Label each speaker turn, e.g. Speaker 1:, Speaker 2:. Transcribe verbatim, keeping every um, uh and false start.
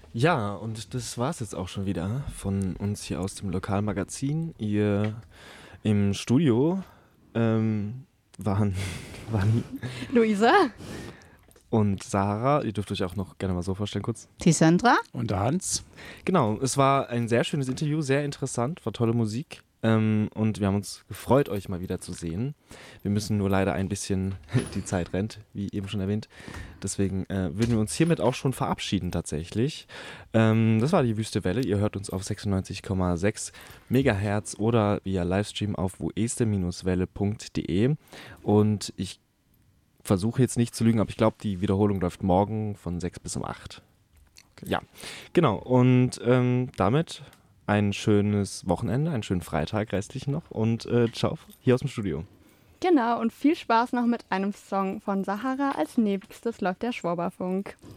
Speaker 1: Ja, und das war's jetzt auch schon wieder von uns hier aus dem Lokalmagazin. Ihr im Studio ähm, waren Vanni
Speaker 2: Luisa?
Speaker 1: und Sarah. Ihr dürft euch auch noch gerne mal so vorstellen kurz.
Speaker 2: Die Sandra?
Speaker 3: Und der Hans.
Speaker 1: Genau, es war ein sehr schönes Interview, sehr interessant, war tolle Musik. Ähm, und wir haben uns gefreut, euch mal wieder zu sehen. Wir müssen nur leider ein bisschen, die Zeit rennt, wie eben schon erwähnt. Deswegen äh, würden wir uns hiermit auch schon verabschieden tatsächlich. Ähm, das war die Wüste Welle. Ihr hört uns auf sechsundneunzig Komma sechs Megahertz oder via Livestream auf woeste Welle punkt de. Und ich versuche jetzt nicht zu lügen, aber ich glaube, die Wiederholung läuft morgen von sechs bis um acht. Okay. Ja, genau. Und ähm, damit ein schönes Wochenende, einen schönen Freitag restlich noch und äh, ciao hier aus dem Studio.
Speaker 4: Genau, und viel Spaß noch mit einem Song von Sahara. Als nächstes läuft der Schwaberfunk.